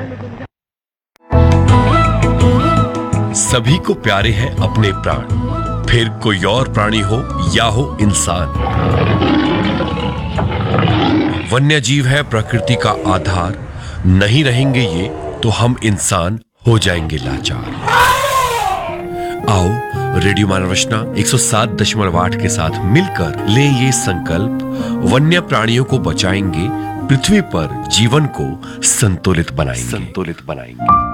सभी को प्यारे हैं अपने प्राण, फिर कोई और प्राणी हो या हो इंसान। वन्य जीव है प्रकृति का आधार, नहीं रहेंगे ये तो हम इंसान हो जाएंगे लाचार। आओ रेडियो मानव रचना 107.8 के साथ मिलकर ले ये संकल्प, वन्य प्राणियों को बचाएंगे, पृथ्वी पर जीवन को संतुलित बनाएंगे।